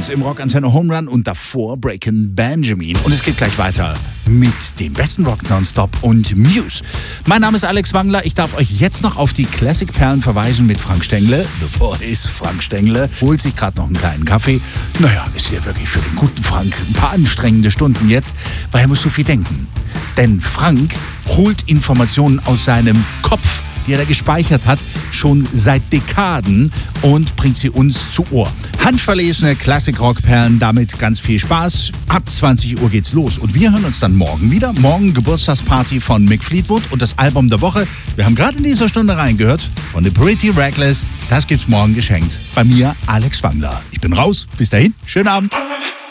Songs im Rockantenne Home Run und davor Breakin' Benjamin. Und es geht gleich weiter mit dem besten Rock Nonstop und Muse. Mein Name ist Alex Wangler. Ich darf euch jetzt noch auf die Classic-Perlen verweisen mit Frank Stengle. The Voice, Frank Stengle. Holt sich gerade noch einen kleinen Kaffee. Naja, ist ja wirklich für den guten Frank ein paar anstrengende Stunden jetzt, weil er muss so viel denken. Denn Frank holt Informationen aus seinem Kopf, die er da gespeichert hat, schon seit Dekaden und bringt sie uns zu Ohr. Handverlesene Classic-Rock-Perlen, damit ganz viel Spaß. Ab 20 Uhr geht's los und wir hören uns dann morgen wieder. Morgen Geburtstagsparty von Mick Fleetwood und das Album der Woche. Wir haben gerade in dieser Stunde reingehört von The Pretty Reckless. Das gibt's morgen geschenkt. Bei mir, Alex Wangler. Ich bin raus. Bis dahin, schönen Abend.